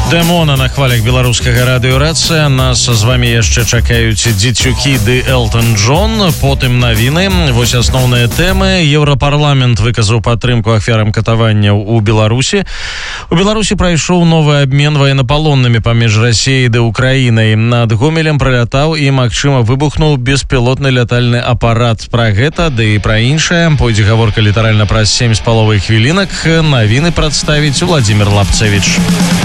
Дэмона на хвалях беларускага радыёрацыя. Нас з вами яшчэ чакаюць дзецюкі ды Элтон Джон, потым навіны. Вось асноўныя тэмы. Еўрапарламент выказаў падтрымку ахвярам катаванняў у Беларусі. У Беларусі прайшоў новы абмен военнапалоннымі паміж Расіяй ды Украінай. Над Гомелем прылятаў і, магчыма, выбухнуў беспілотны лятальны апарат. Пра гэта, ды і пра іншае пойдзе гаворка літаральна праз 7,5 хвілінак. Навіны прадставіць Владзімир Лапцевіч.